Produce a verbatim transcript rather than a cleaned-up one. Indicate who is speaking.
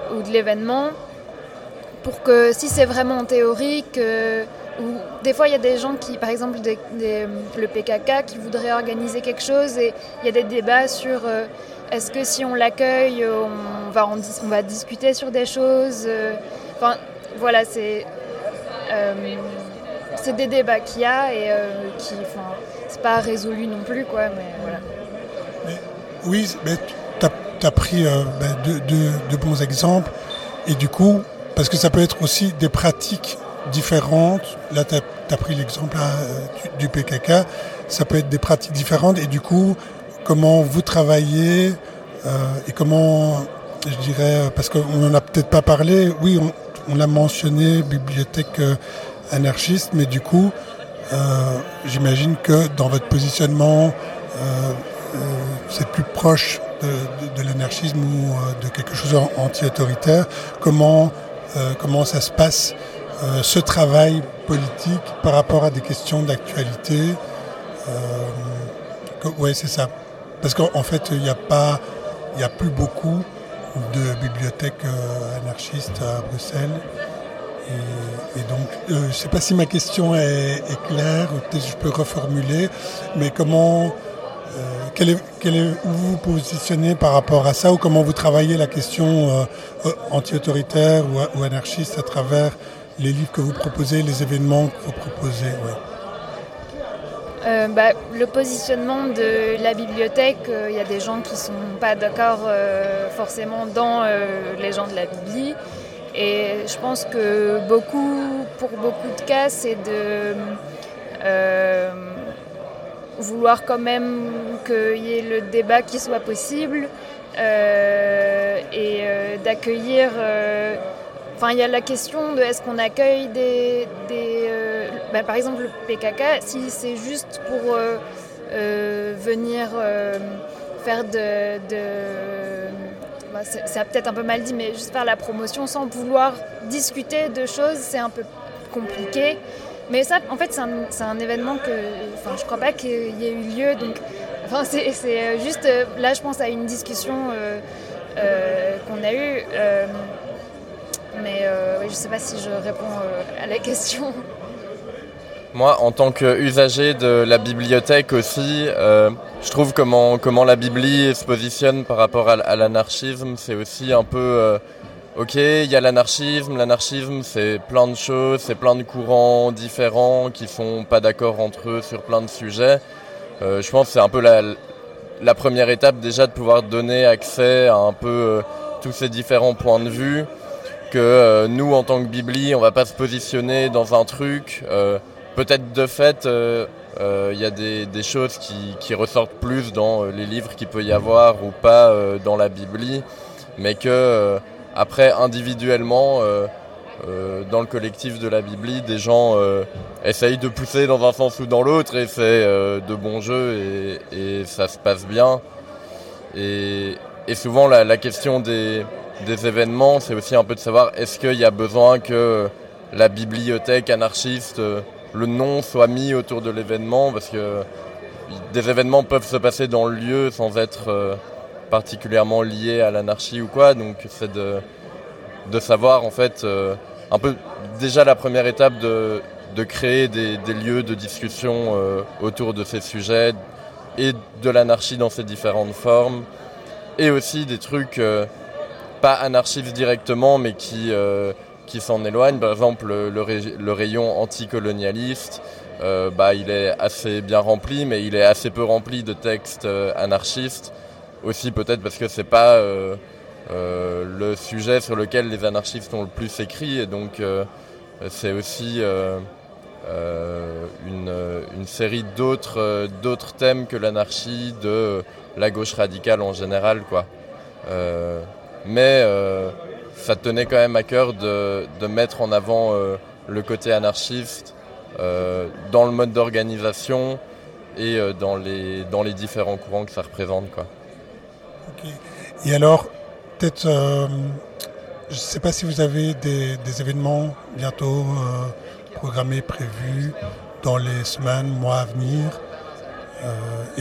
Speaker 1: ou de l'événement, pour que si c'est vraiment théorique, euh, ou des fois il y a des gens qui, par exemple des, des, le P K K, qui voudraient organiser quelque chose et il y a des débats sur euh, est-ce que si on l'accueille, on va, en, on va discuter sur des choses. Euh, enfin voilà, c'est, euh, c'est des débats qu'il y a et euh, qui, enfin, c'est pas résolu non plus, quoi, mais voilà.
Speaker 2: Mais, oui, mais tu as pris euh, ben, de, de, de bons exemples et du coup, parce que ça peut être aussi des pratiques différentes. Là, tu as pris l'exemple là, du, du P K K. Ça peut être des pratiques différentes. Et du coup, comment vous travaillez euh, et comment, je dirais, parce qu'on n'en a peut-être pas parlé. Oui, on, on l'a mentionné, bibliothèque euh, anarchiste. Mais du coup, euh, j'imagine que dans votre positionnement, euh, euh, c'est plus proche de, de, de l'anarchisme ou euh, de quelque chose anti-autoritaire. Comment... Euh, comment ça se passe, euh, ce travail politique par rapport à des questions d'actualité. Euh, oui, c'est ça. Parce qu'en fait, il n'y a pas, il n'y a plus beaucoup de bibliothèques euh, anarchistes à Bruxelles. Et, et donc, euh, je ne sais pas si ma question est, est claire, peut-être que je peux reformuler, mais comment... Euh, quel est, quel est, où vous vous positionnez par rapport à ça, ou comment vous travaillez la question euh, anti-autoritaire ou, ou anarchiste à travers les livres que vous proposez, les événements que vous proposez, ouais.
Speaker 1: euh, bah, Le positionnement de la bibliothèque, il euh, y a des gens qui ne sont pas d'accord euh, forcément dans euh, les gens de la Bibli. Et je pense que beaucoup, pour beaucoup de cas, c'est de... Euh, vouloir quand même qu'il y ait le débat qui soit possible euh, et euh, d'accueillir... Euh, enfin, il y a la question de est-ce qu'on accueille des... des euh, bah, par exemple, le P K K, si c'est juste pour euh, euh, venir euh, faire de... de bah, c'est, c'est peut-être un peu mal dit, mais juste faire la promotion sans vouloir discuter de choses, c'est un peu compliqué. Mais ça, en fait, c'est un, c'est un événement que... Enfin, je crois pas qu'il y ait eu lieu, donc... Enfin, c'est, c'est juste... Là, je pense à une discussion euh, euh, qu'on a eue. Euh, mais euh, oui, je sais pas si je réponds euh, à la question.
Speaker 3: Moi, en tant qu'usager de la bibliothèque aussi, euh, je trouve comment, comment la Bibli se positionne par rapport à, à l'anarchisme, c'est aussi un peu... Euh, Ok, il y a l'anarchisme, l'anarchisme c'est plein de choses, c'est plein de courants différents qui sont pas d'accord entre eux sur plein de sujets. Euh, je pense que c'est un peu la, la première étape déjà de pouvoir donner accès à un peu euh, tous ces différents points de vue, que euh, nous en tant que Bibli on va pas se positionner dans un truc, euh, peut-être de fait il euh, euh, y a des, des choses qui, qui ressortent plus dans euh, les livres qu'il peut y avoir ou pas euh, dans la Bibli, mais que... Euh, Après, individuellement, euh, euh, dans le collectif de la Bibli, des gens euh, essayent de pousser dans un sens ou dans l'autre et c'est euh, de bons jeux et, et ça se passe bien. Et, et souvent, la, la question des, des événements, c'est aussi un peu de savoir est-ce qu'il y a besoin que la bibliothèque anarchiste, euh, le nom soit mis autour de l'événement, parce que des événements peuvent se passer dans le lieu sans être... Euh, particulièrement lié à l'anarchie ou quoi, donc c'est de, de savoir en fait euh, un peu déjà la première étape de, de créer des, des lieux de discussion euh, autour de ces sujets et de l'anarchie dans ses différentes formes, et aussi des trucs euh, pas anarchistes directement mais qui, euh, qui s'en éloignent. Par exemple le, ray- le rayon anticolonialiste, euh, bah, il est assez bien rempli, mais il est assez peu rempli de textes euh, anarchistes. Aussi peut-être parce que c'est pas euh, euh, le sujet sur lequel les anarchistes ont le plus écrit, et donc euh, c'est aussi euh, euh, une, une série d'autres, euh, d'autres thèmes que l'anarchie, de la gauche radicale en général, quoi. Euh, mais euh, ça tenait quand même à cœur de, de mettre en avant euh, le côté anarchiste euh, dans le mode d'organisation et euh, dans les, dans les différents courants que ça représente, quoi.
Speaker 2: Okay. Et alors, peut-être, euh, je ne sais pas si vous avez des, des événements bientôt euh, programmés, prévus dans les semaines, mois à venir. Euh,